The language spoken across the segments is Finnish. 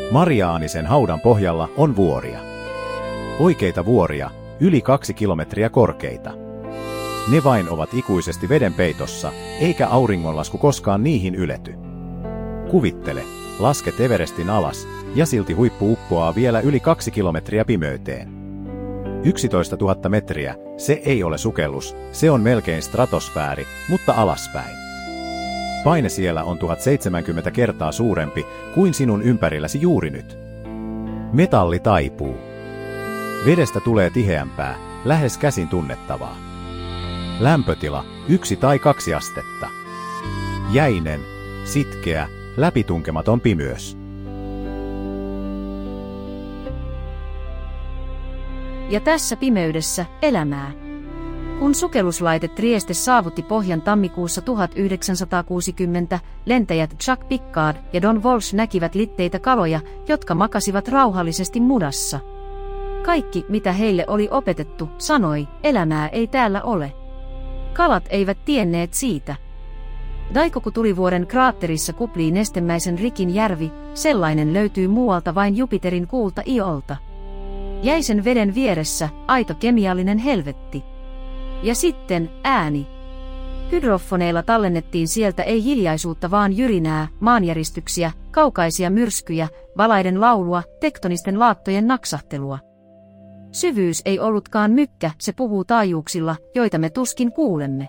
Mariaanisen haudan pohjalla on vuoria. Oikeita vuoria, yli 2 kilometriä korkeita. Ne vain ovat ikuisesti veden peitossa, eikä auringonlasku koskaan niihin ylety. Kuvittele, lasket Everestin alas, ja silti huippu uppoaa vielä yli 2 kilometriä pimeyteen. 11 000 metriä, se ei ole sukellus, se on melkein stratosfääri, mutta alaspäin. Paine siellä on 1070 kertaa suurempi kuin sinun ympärilläsi juuri nyt. Metalli taipuu. Vedestä tulee tiheämpää, lähes käsin tunnettavaa. Lämpötila 1 tai 2 astetta. Jäinen, sitkeä, läpitunkematon pimeys. Ja tässä pimeydessä elämää. Kun sukelluslaite Trieste saavutti pohjan tammikuussa 1960, lentäjät Chuck Pickard ja Don Walsh näkivät litteitä kaloja, jotka makasivat rauhallisesti mudassa. Kaikki, mitä heille oli opetettu, sanoi, elämää ei täällä ole. Kalat eivät tienneet siitä. Daikoku-tulivuoren kraatterissa kuplii nestemäisen Rikin järvi, sellainen löytyy muualta vain Jupiterin kuulta iolta. Jäisen veden vieressä, aito kemiallinen helvetti. Ja sitten, ääni. Hydrofoneilla tallennettiin sieltä ei hiljaisuutta vaan jyrinää, maanjäristyksiä, kaukaisia myrskyjä, valaiden laulua, tektonisten laattojen naksahtelua. Syvyys ei ollutkaan mykkä, se puhuu taajuuksilla, joita me tuskin kuulemme.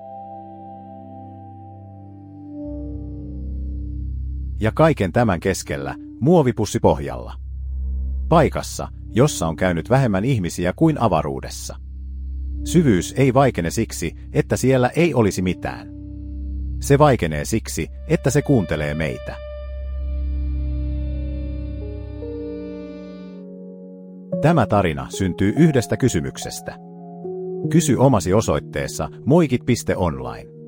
Ja kaiken tämän keskellä, muovipussi pohjalla. Paikassa, jossa on käynyt vähemmän ihmisiä kuin avaruudessa. Syvyys ei vaikene siksi, että siellä ei olisi mitään. Se vaikenee siksi, että se kuuntelee meitä. Tämä tarina syntyy yhdestä kysymyksestä. Kysy omasi osoitteessa moikit.online.